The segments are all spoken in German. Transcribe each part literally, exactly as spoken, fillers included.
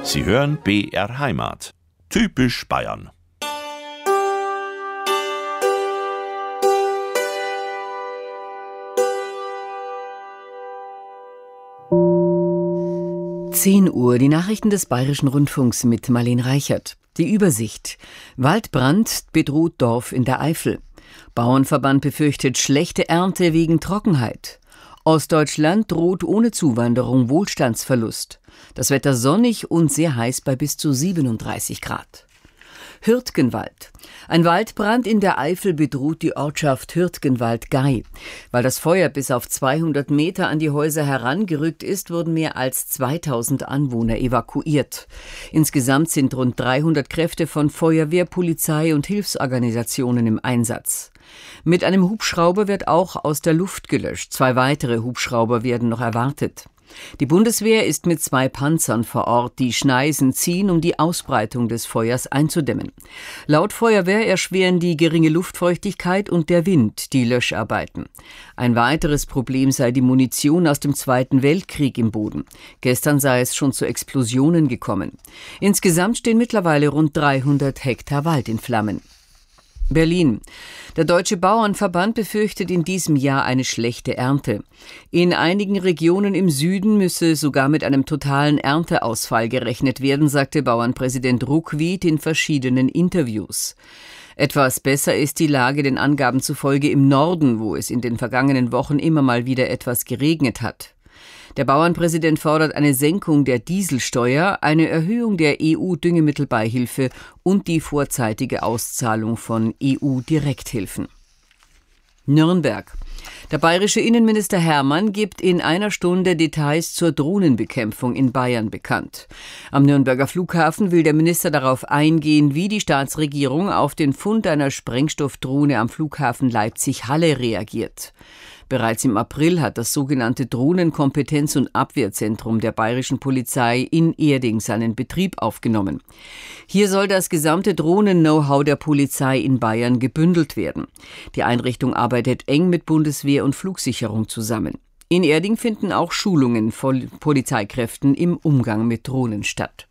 Sie hören B R Heimat. Typisch Bayern. zehn Uhr, die Nachrichten des Bayerischen Rundfunks mit Marlene Reichert. Die Übersicht. Waldbrand bedroht Dorf in der Eifel. Bauernverband befürchtet schlechte Ernte wegen Trockenheit. Ostdeutschland droht ohne Zuwanderung Wohlstandsverlust. Das Wetter sonnig und sehr heiß bei bis zu siebenunddreißig Grad. Hürtgenwald. Ein Waldbrand in der Eifel bedroht die Ortschaft Hürtgenwald-Gay. Weil das Feuer bis auf zweihundert Meter an die Häuser herangerückt ist, wurden mehr als zweitausend Anwohner evakuiert. Insgesamt sind rund dreihundert Kräfte von Feuerwehr, Polizei und Hilfsorganisationen im Einsatz. Mit einem Hubschrauber wird auch aus der Luft gelöscht. Zwei weitere Hubschrauber werden noch erwartet. Die Bundeswehr ist mit zwei Panzern vor Ort, die Schneisen ziehen, um die Ausbreitung des Feuers einzudämmen. Laut Feuerwehr erschweren die geringe Luftfeuchtigkeit und der Wind die Löscharbeiten. Ein weiteres Problem sei die Munition aus dem Zweiten Weltkrieg im Boden. Gestern sei es schon zu Explosionen gekommen. Insgesamt stehen mittlerweile rund dreihundert Hektar Wald in Flammen. Berlin. Der Deutsche Bauernverband befürchtet in diesem Jahr eine schlechte Ernte. In einigen Regionen im Süden müsse sogar mit einem totalen Ernteausfall gerechnet werden, sagte Bauernpräsident Ruckwied in verschiedenen Interviews. Etwas besser ist die Lage den Angaben zufolge im Norden, wo es in den vergangenen Wochen immer mal wieder etwas geregnet hat. Der Bauernpräsident fordert eine Senkung der Dieselsteuer, eine Erhöhung der E U-Düngemittelbeihilfe und die vorzeitige Auszahlung von E U-Direkthilfen. Nürnberg. Der bayerische Innenminister Hermann gibt in einer Stunde Details zur Drohnenbekämpfung in Bayern bekannt. Am Nürnberger Flughafen will der Minister darauf eingehen, wie die Staatsregierung auf den Fund einer Sprengstoffdrohne am Flughafen Leipzig-Halle reagiert. Bereits im April hat das sogenannte Drohnenkompetenz- und Abwehrzentrum der bayerischen Polizei in Erding seinen Betrieb aufgenommen. Hier soll das gesamte Drohnen-Know-how der Polizei in Bayern gebündelt werden. Die Einrichtung arbeitet eng mit Bundeswehr und Flugsicherung zusammen. In Erding finden auch Schulungen von Polizeikräften im Umgang mit Drohnen statt.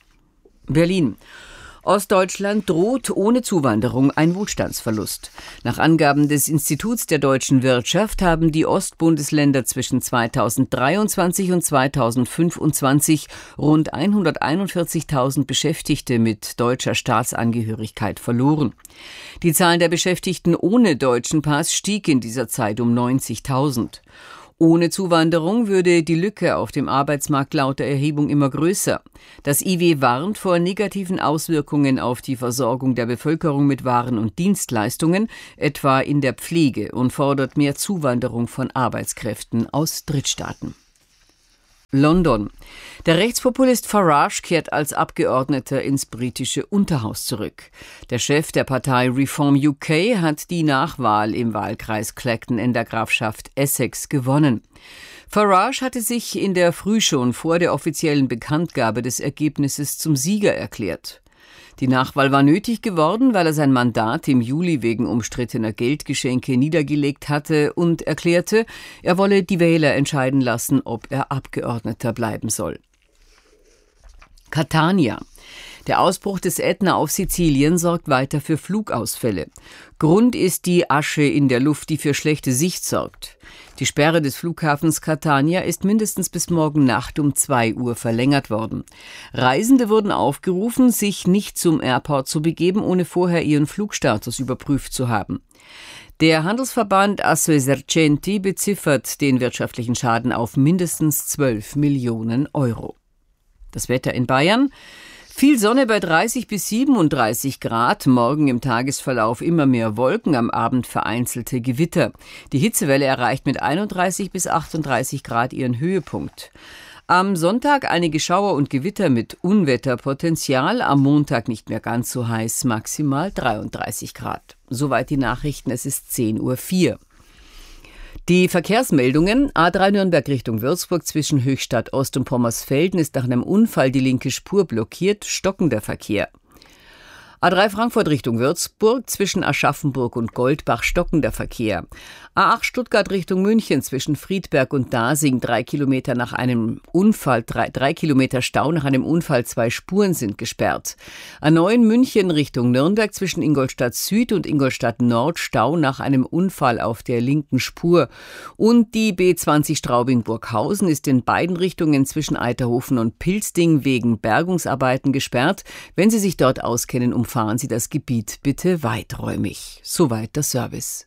Berlin. Ostdeutschland droht ohne Zuwanderung ein Wohlstandsverlust. Nach Angaben des Instituts der deutschen Wirtschaft haben die Ostbundesländer zwischen zweitausenddreiundzwanzig und zweitausendfünfundzwanzig rund hunderteinundvierzigtausend Beschäftigte mit deutscher Staatsangehörigkeit verloren. Die Zahl der Beschäftigten ohne deutschen Pass stieg in dieser Zeit um neunzigtausend. Ohne Zuwanderung würde die Lücke auf dem Arbeitsmarkt laut der Erhebung immer größer. Das I W warnt vor negativen Auswirkungen auf die Versorgung der Bevölkerung mit Waren und Dienstleistungen, etwa in der Pflege, und fordert mehr Zuwanderung von Arbeitskräften aus Drittstaaten. London. Der Rechtspopulist Farage kehrt als Abgeordneter ins britische Unterhaus zurück. Der Chef der Partei Reform U K hat die Nachwahl im Wahlkreis Clacton in der Grafschaft Essex gewonnen. Farage hatte sich in der Früh schon vor der offiziellen Bekanntgabe des Ergebnisses zum Sieger erklärt. Die Nachwahl war nötig geworden, weil er sein Mandat im Juli wegen umstrittener Geldgeschenke niedergelegt hatte und erklärte, er wolle die Wähler entscheiden lassen, ob er Abgeordneter bleiben soll. Catania. Der Ausbruch des Ätna auf Sizilien sorgt weiter für Flugausfälle. Grund ist die Asche in der Luft, die für schlechte Sicht sorgt. Die Sperre des Flughafens Catania ist mindestens bis morgen Nacht um zwei Uhr verlängert worden. Reisende wurden aufgerufen, sich nicht zum Airport zu begeben, ohne vorher ihren Flugstatus überprüft zu haben. Der Handelsverband Assoesercenti beziffert den wirtschaftlichen Schaden auf mindestens zwölf Millionen Euro. Das Wetter in Bayern. Viel Sonne bei dreißig bis siebenunddreißig Grad, morgen im Tagesverlauf immer mehr Wolken, am Abend vereinzelte Gewitter. Die Hitzewelle erreicht mit einunddreißig bis achtunddreißig Grad ihren Höhepunkt. Am Sonntag einige Schauer und Gewitter mit Unwetterpotenzial, am Montag nicht mehr ganz so heiß, maximal dreiunddreißig Grad. Soweit die Nachrichten, es ist zehn Uhr vier. Die Verkehrsmeldungen: A drei Nürnberg Richtung Würzburg zwischen Höchstadt Ost und Pommersfelden ist nach einem Unfall die linke Spur blockiert, stockender Verkehr. A drei Frankfurt Richtung Würzburg, zwischen Aschaffenburg und Goldbach stockender Verkehr. A acht Stuttgart Richtung München, zwischen Friedberg und Dasing, drei Kilometer nach einem Unfall, drei, drei Kilometer Stau nach einem Unfall, zwei Spuren sind gesperrt. A neun München Richtung Nürnberg, zwischen Ingolstadt Süd und Ingolstadt Nord, Stau nach einem Unfall auf der linken Spur. Und die B zwanzig Straubing-Burghausen ist in beiden Richtungen zwischen Eiterhofen und Pilsting wegen Bergungsarbeiten gesperrt. Wenn Sie sich dort auskennen, umfahren Sie das Gebiet bitte weiträumig. Soweit der Service.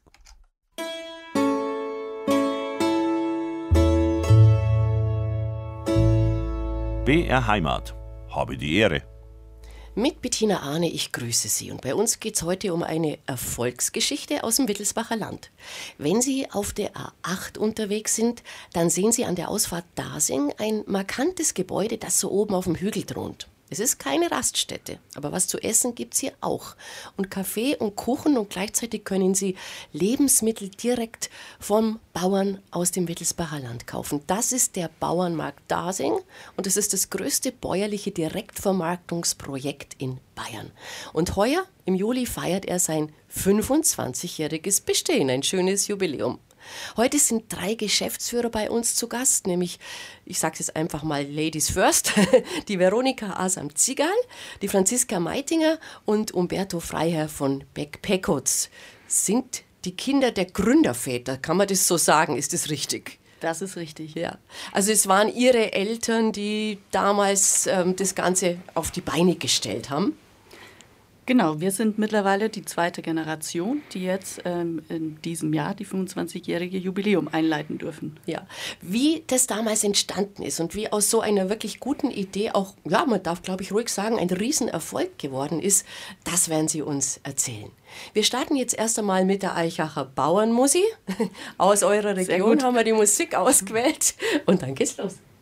B R Heimat. Habe die Ehre. Mit Bettina Arne, ich grüße Sie. Und bei uns geht es heute um eine Erfolgsgeschichte aus dem Wittelsbacher Land. Wenn Sie auf der A acht unterwegs sind, dann sehen Sie an der Ausfahrt Dasing ein markantes Gebäude, das so oben auf dem Hügel thront. Es ist keine Raststätte, aber was zu essen gibt's hier auch. Und Kaffee und Kuchen und gleichzeitig können Sie Lebensmittel direkt vom Bauern aus dem Wittelsbacher Land kaufen. Das ist der Bauernmarkt Dasing und es ist das größte bäuerliche Direktvermarktungsprojekt in Bayern. Und heuer, im Juli, feiert er sein fünfundzwanzigjähriges Bestehen, ein schönes Jubiläum. Heute sind drei Geschäftsführer bei uns zu Gast, nämlich, ich sage es jetzt einfach mal Ladies First, die Veronika Asam-Zigal, die Franziska Meitinger und Umberto Freiherr von Beck-Pecotz. Sind die Kinder der Gründerväter, kann man das so sagen, ist das richtig? Das ist richtig. Ja, also es waren Ihre Eltern, die damals ähm, das Ganze auf die Beine gestellt haben? Genau, wir sind mittlerweile die zweite Generation, die jetzt ähm, in diesem Jahr die fünfundzwanzigjährige Jubiläum einleiten dürfen. Ja, wie das damals entstanden ist und wie aus so einer wirklich guten Idee auch, ja, man darf glaube ich ruhig sagen, ein Riesenerfolg geworden ist, das werden Sie uns erzählen. Wir starten jetzt erst einmal mit der Aichacher Bauernmusi. Aus eurer Region haben wir die Musik ausgewählt und dann geht's los.